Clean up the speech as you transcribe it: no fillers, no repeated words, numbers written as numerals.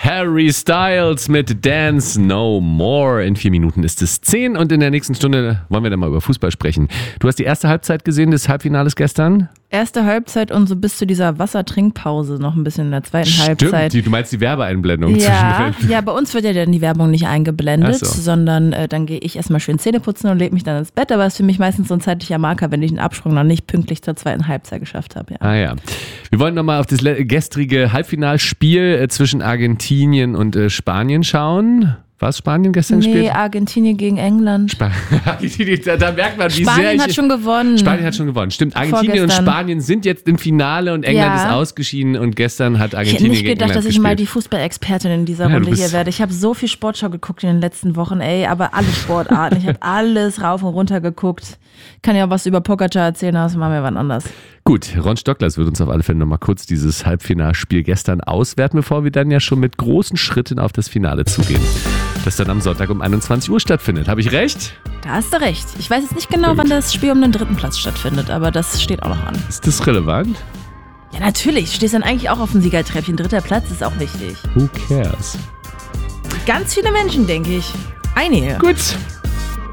Harry Styles mit Dance No More. In 4 Minuten ist es 10 und in der nächsten Stunde wollen wir dann mal über Fußball sprechen. Du hast die erste Halbzeit gesehen des Halbfinales gestern? Erste Halbzeit und so bis zu dieser Wassertrinkpause noch ein bisschen in der zweiten Halbzeit. Du meinst die Werbeeinblendung ja, zwischendrin? Ja, bei uns wird ja dann die Werbung nicht eingeblendet, sondern dann gehe ich erstmal schön Zähne putzen und lege mich dann ins Bett. Aber es ist für mich meistens so ein zeitlicher Marker, wenn ich einen Absprung noch nicht pünktlich zur zweiten Halbzeit geschafft habe. Ja. Ah ja. Wir wollen nochmal auf das gestrige Halbfinalspiel zwischen Argentinien und Spanien schauen. War es Spanien gestern gespielt? Nee, Argentinien gegen England. Da merkt man, wie Spanien hat schon gewonnen. Spanien hat schon gewonnen. Stimmt, Argentinien und Spanien sind jetzt im Finale und England ist ausgeschieden und gestern hat Argentinien gegen England gespielt. Ich hätte nicht gedacht, dass ich mal die Fußballexpertin in dieser Runde hier werde. Ich habe so viel Sportschau geguckt in den letzten Wochen, aber alle Sportarten. Ich habe alles rauf und runter geguckt. Kann ja auch was über Pogacar erzählen, aber das machen wir wann anders. Gut, Ron Stocklers wird uns auf alle Fälle nochmal kurz dieses Halbfinalspiel gestern auswerten, bevor wir dann ja schon mit großen Schritten auf das Finale zugehen, das dann am Sonntag um 21 Uhr stattfindet. Habe ich recht? Da hast du recht. Ich weiß jetzt nicht genau, wann das Spiel um den 3. Platz stattfindet, aber das steht auch noch an. Ist das relevant? Ja, natürlich. Stehst dann eigentlich auch auf dem Siegertreppchen. 3. Platz ist auch wichtig. Who cares? Ganz viele Menschen, denke ich. Einige. Gut.